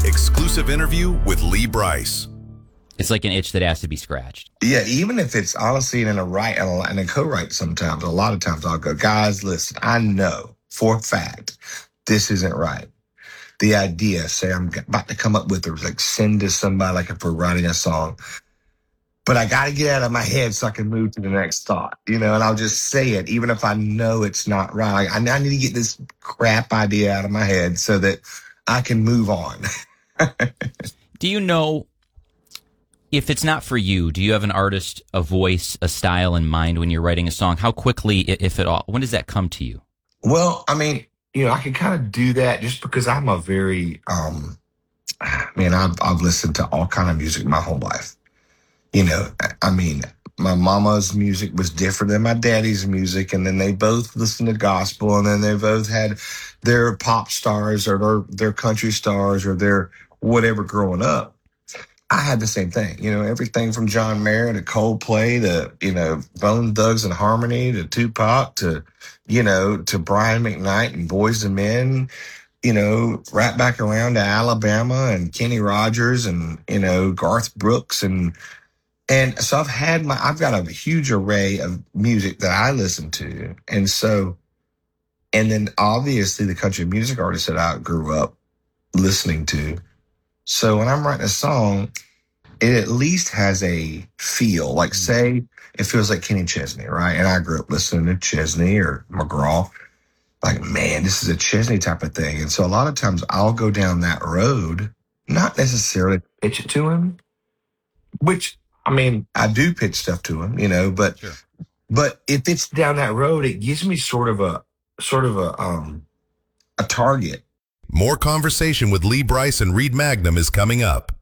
Exclusive interview with Lee Brice. It's like an itch that has to be scratched. Yeah, even if it's honestly in a write and a co-write sometimes, a lot of times I'll go, guys, listen, I know for a fact this isn't right. The idea, say I'm about to come up with or like send to somebody, like if we're writing a song, but I got to get out of my head so I can move to the next thought, and I'll just say it, even if I know it's not right. I need to get this crap idea out of my head so that I can move on. Do you know, if it's not for you, do you have an artist, a voice, a style in mind when you're writing a song? How quickly, if at all, when does that come to you? Well, I mean, I can kind of do that just because I'm a very, I've listened to all kind of music my whole life. I mean, my mama's music was different than my daddy's music, and then they both listened to gospel, and then they both had their pop stars or their country stars or their whatever growing up. I had the same thing, everything from John Mayer to Coldplay to, Bone Thugs and Harmony to Tupac to, to Brian McKnight and Boyz II Men, right back around to Alabama and Kenny Rogers and, Garth Brooks. And so I've got a huge array of music that I listen to. And then obviously the country music artists that I grew up listening to. So when I'm writing a song, it at least has a feel. Like, say, it feels like Kenny Chesney, right? And I grew up listening to Chesney or McGraw. Like, man, this is a Chesney type of thing. And so a lot of times I'll go down that road, not necessarily pitch it to him, which, I do pitch stuff to him, but sure. But if it's down that road, it gives me sort of a target. More conversation with Lee Brice and Reed Magnum is coming up.